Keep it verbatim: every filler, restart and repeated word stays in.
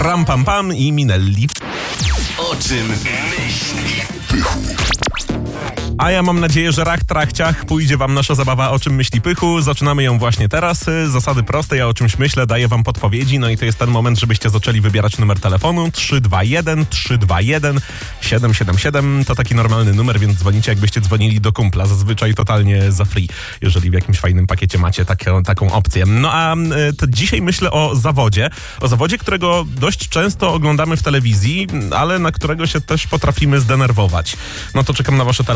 Ram Pam Pam i Minelli. O czym myśli Pychu? A ja mam nadzieję, że rach trachciach pójdzie wam nasza zabawa O czym myśli Pychu. Zaczynamy ją właśnie teraz. Zasady proste, ja o czymś myślę, daję wam podpowiedzi, no i to jest ten moment, żebyście zaczęli wybierać numer telefonu. trzy dwa jeden trzy dwa jeden siedem siedem siedem to taki normalny numer, więc dzwonicie, jakbyście dzwonili do kumpla, zazwyczaj totalnie za free, jeżeli w jakimś fajnym pakiecie macie takie, taką opcję. No a to dzisiaj myślę o zawodzie, o zawodzie, którego dość często oglądamy w telewizji, ale na którego się też potrafimy zdenerwować. No to czekam na wasze telefony.